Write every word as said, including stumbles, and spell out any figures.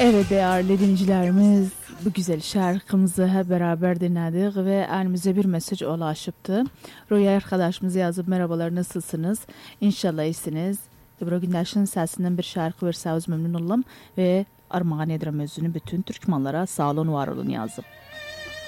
Evet değerli dinleyicilerimiz, bu güzel şarkımızı hep beraber dinledik ve elimize bir mesaj ulaşıptı. Rüya arkadaşımız yazıp merhabalar nasılsınız? İnşallah iyisiniz. Ebru Gündeş'in sesinden bir şarkı verseniz memnun olurum ve armağan ederim özünü bütün Türkmenlere sağ olun var olun yazıp.